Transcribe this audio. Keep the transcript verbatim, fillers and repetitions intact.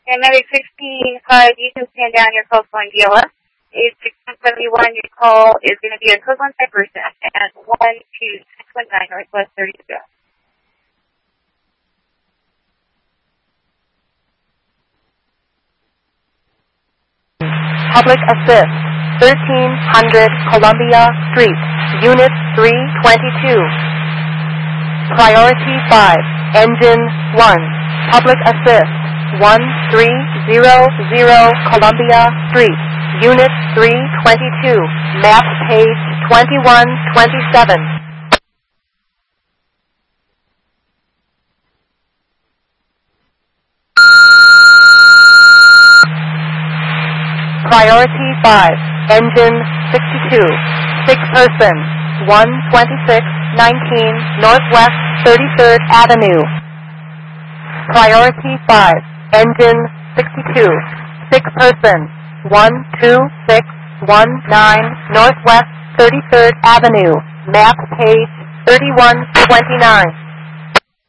And Medic sixty-five, you can stand down. Your call's going D L S. eight six one seven one, your call is going to be a code one five percent at one two six one nine Northwest thirty-two. Public Assist, thirteen hundred Columbia Street, Unit three twenty-two. Priority five, Engine one. Public Assist, one three zero zero Columbia Street, Unit three twenty-two. Map page twenty-one twenty-seven. Priority five, Engine sixty-two, sick person, one twenty-six nineteen Northwest thirty-third Avenue. Priority five, Engine sixty-two, sick person, one two six one nine Northwest thirty-third Avenue. Map page thirty-one twenty-nine.